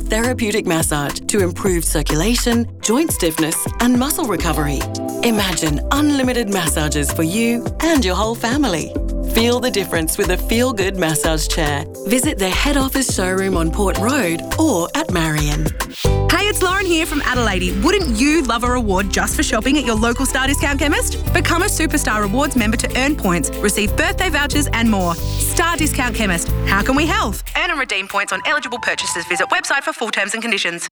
therapeutic massage to improve circulation, joint stiffness, and muscle recovery. Imagine unlimited massages for you and your whole family. Feel the difference with a feel-good massage chair. Visit their head office showroom on Port Road or at Marion. Hey, it's Lauren here from Adelaide. Wouldn't you love a reward just for shopping at your local Star Discount chemist? Become a Superstar Rewards member to earn points, receive birthday vouchers and more. Star Discount Chemist. How can we help? Earn and redeem points on eligible purchases. Visit website for full terms and conditions.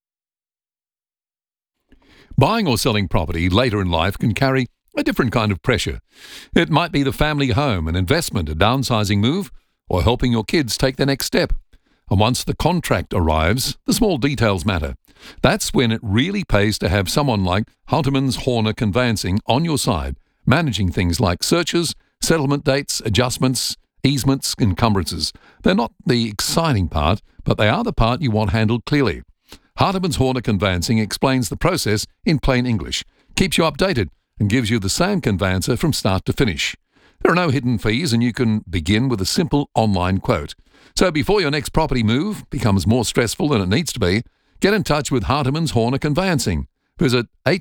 Buying or selling property later in life can carry a different kind of pressure. It might be the family home, an investment, a downsizing move, or helping your kids take the next step. And once the contract arrives, the small details matter. That's when it really pays to have someone like Haltermanns Horner Conveyancing on your side, managing things like searches, settlement dates, adjustments, easements, encumbrances. They're not the exciting part, but they are the part you want handled clearly. Haltermanns Horner Conveyancing explains the process in plain English, keeps you updated, and gives you the same conveyancer from start to finish. There are no hidden fees, and you can begin with a simple online quote. So before your next property move becomes more stressful than it needs to be, get in touch with Haltermanns Horner Conveyancing. Visit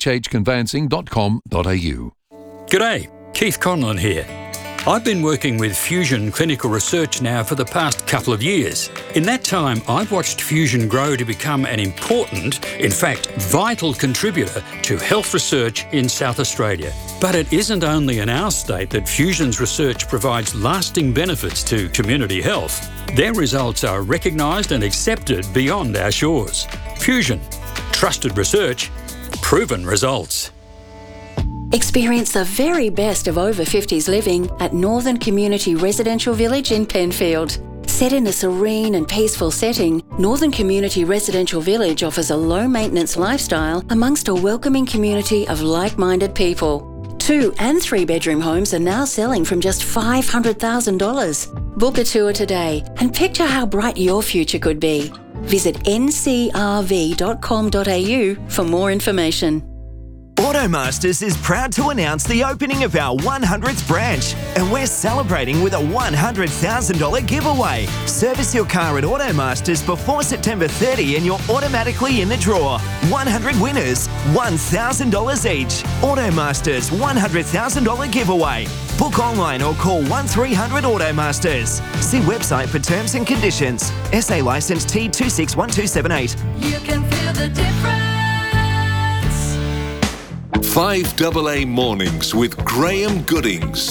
hhconveyancing.com.au. G'day, Keith Conlon here. I've been working with Fusion Clinical Research now for the past couple of years. In that time, I've watched Fusion grow to become an important, in fact, vital contributor to health research in South Australia. But it isn't only in our state that Fusion's research provides lasting benefits to community health. Their results are recognised and accepted beyond our shores. Fusion. Trusted research. Proven results. Experience the very best of over 50s living at Northern Community Residential Village in Penfield. Set in a serene and peaceful setting, Northern Community Residential Village offers a low-maintenance lifestyle amongst a welcoming community of like-minded people. 2 and 3 bedroom homes are now selling from just $500,000. Book a tour today and picture how bright your future could be. Visit ncrv.com.au for more information. Automasters is proud to announce the opening of our 100th branch, and we're celebrating with a $100,000 giveaway. Service your car at Automasters before September 30 and you're automatically in the draw. 100 winners, $1,000 each. Automasters $100,000 giveaway. Book online or call 1300 Automasters. See website for terms and conditions. SA licence T261278. You can feel the difference. 5AA Mornings with Graham Goodings.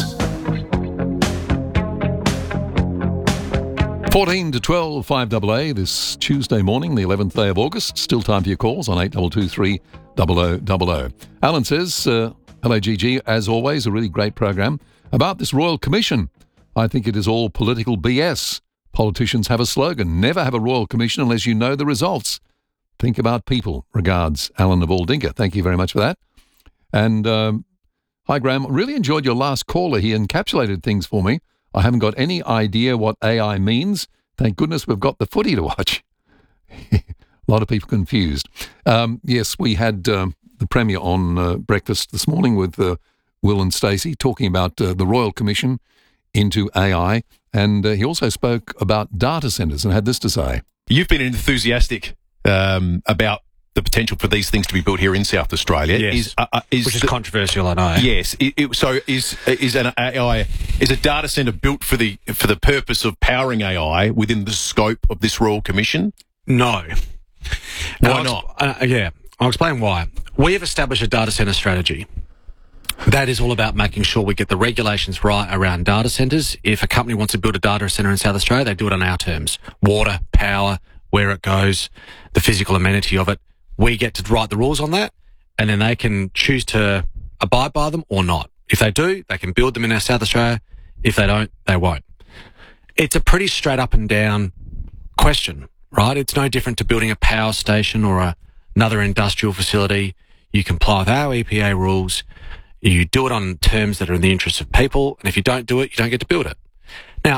14 to 12, 5AA this Tuesday morning, the 11th day of August. Still time for your calls on 8223 0000. Alan says, hello GG, as always, a really great program. About this Royal Commission, I think it is all political BS. Politicians have a slogan, never have a Royal Commission unless you know the results. Think about people. Regards, Alan of Aldinka. Thank you very much for that. And hi, Graham. Really enjoyed your last caller. He encapsulated things for me. I haven't got any idea what AI means. Thank goodness we've got the footy to watch. A lot of people confused. Yes, we had the Premier on breakfast this morning with Will and Stacey talking about the Royal Commission into AI. And he also spoke about data centres and had this to say. You've been enthusiastic about the potential for these things to be built here in South Australia. Yes. Which is controversial, I know. Yes. So is an AI, is a data centre built for the purpose of powering AI within the scope of this Royal Commission? No. Why not? I'll explain why. We have established a data centre strategy. That is all about making sure we get the regulations right around data centres. If a company wants to build a data centre in South Australia, they do it on our terms. Water, power, where it goes, the physical amenity of it. We get to write the rules on that, and then they can choose to abide by them or not. If they do, they can build them in South Australia. If they don't, they won't. It's a pretty straight up and down question, right? It's no different to building a power station or another industrial facility. You comply with our EPA rules. You do it on terms that are in the interests of people, and if you don't do it, you don't get to build it. Now,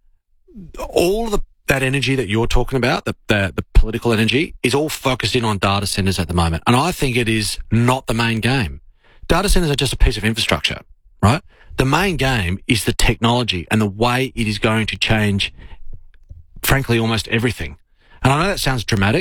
all of that energy that you're talking about, the political energy, is all focused in on data centres at the moment. And I think it is not the main game. Data centres are just a piece of infrastructure, right? The main game is the technology and the way it is going to change, frankly, almost everything. And I know that sounds dramatic.